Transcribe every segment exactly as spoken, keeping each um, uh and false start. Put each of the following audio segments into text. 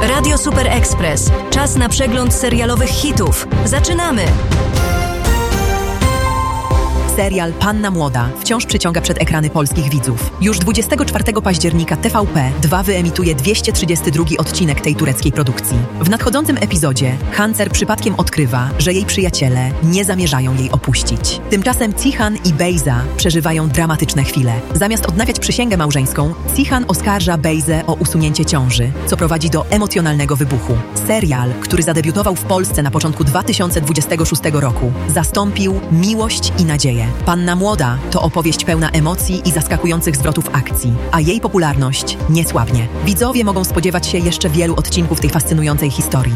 Radio Super Express. Czas na przegląd serialowych hitów. Zaczynamy! Serial Panna Młoda wciąż przyciąga przed ekrany polskich widzów. Już dwudziestego czwartego października T V P dwa wyemituje dwieście trzydziesty drugi odcinek tej tureckiej produkcji. W nadchodzącym epizodzie Hancer przypadkiem odkrywa, że jej przyjaciele nie zamierzają jej opuścić. Tymczasem Cihan i Bejza przeżywają dramatyczne chwile. Zamiast odnawiać przysięgę małżeńską, Cihan oskarża Bejzę o usunięcie ciąży, co prowadzi do emocjonalnego wybuchu. Serial, który zadebiutował w Polsce na początku dwa tysiące dwudziestego szóstego roku, zastąpił Miłość i nadzieję. Panna Młoda to opowieść pełna emocji i zaskakujących zwrotów akcji, a jej popularność nie słabnie. Widzowie mogą spodziewać się jeszcze wielu odcinków tej fascynującej historii.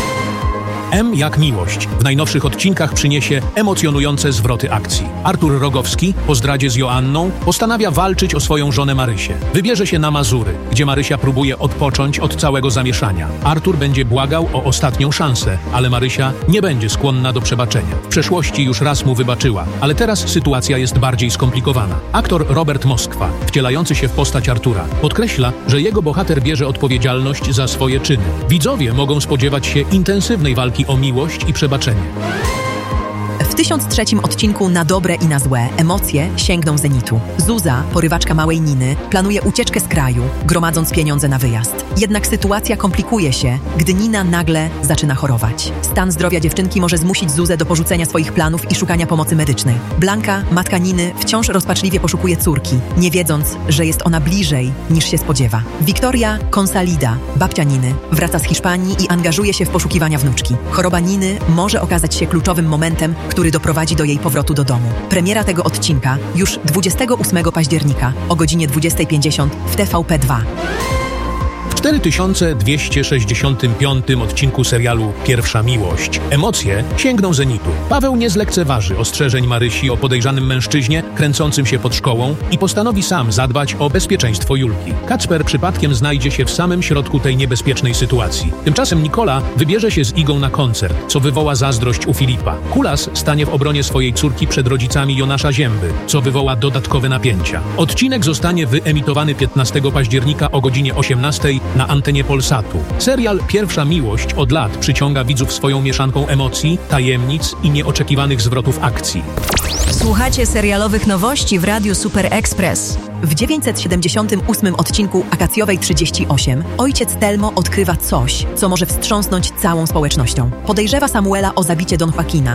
M jak miłość w najnowszych odcinkach przyniesie emocjonujące zwroty akcji. Artur Rogowski, po zdradzie z Joanną, postanawia walczyć o swoją żonę Marysię. Wybierze się na Mazury, gdzie Marysia próbuje odpocząć od całego zamieszania. Artur będzie błagał o ostatnią szansę, ale Marysia nie będzie skłonna do przebaczenia. W przeszłości już raz mu wybaczyła, ale teraz sytuacja jest bardziej skomplikowana. Aktor Robert Moskwa, wcielający się w postać Artura, podkreśla, że jego bohater bierze odpowiedzialność za swoje czyny. Widzowie mogą spodziewać się intensywnej walki o miłość i przebaczenie. W tysiąc trzecim odcinku Na dobre i na złe emocje sięgną zenitu. Zuza, porywaczka małej Niny, planuje ucieczkę z kraju, gromadząc pieniądze na wyjazd. Jednak sytuacja komplikuje się, gdy Nina nagle zaczyna chorować. Stan zdrowia dziewczynki może zmusić Zuzę do porzucenia swoich planów i szukania pomocy medycznej. Blanka, matka Niny, wciąż rozpaczliwie poszukuje córki, nie wiedząc, że jest ona bliżej niż się spodziewa. Wiktoria Consalida, babcia Niny, wraca z Hiszpanii i angażuje się w poszukiwania wnuczki. Choroba Niny może okazać się kluczowym momentem, który doprowadzi do jej powrotu do domu. Premiera tego odcinka już dwudziestego ósmego października o godzinie dwudziestej pięćdziesiąt w T V P dwa. W cztery tysiące dwieście sześćdziesiątym piątym odcinku serialu Pierwsza Miłość emocje sięgną zenitu. Paweł nie zlekceważy ostrzeżeń Marysi o podejrzanym mężczyźnie kręcącym się pod szkołą i postanowi sam zadbać o bezpieczeństwo Julki. Kacper przypadkiem znajdzie się w samym środku tej niebezpiecznej sytuacji. Tymczasem Nikola wybierze się z Igą na koncert, co wywoła zazdrość u Filipa. Kulas stanie w obronie swojej córki przed rodzicami Jonasza Zięby, co wywoła dodatkowe napięcia. Odcinek zostanie wyemitowany piętnastego października o godzinie osiemnastej na antenie Polsatu. Serial Pierwsza Miłość od lat przyciąga widzów swoją mieszanką emocji, tajemnic i nieoczekiwanych zwrotów akcji. Słuchacie serialowych nowości w Radiu Super Express. W dziewięćset siedemdziesiątym ósmym odcinku Akacjowej trzydzieści osiem ojciec Telmo odkrywa coś, co może wstrząsnąć całą społecznością. Podejrzewa Samuela o zabicie Don Joaquina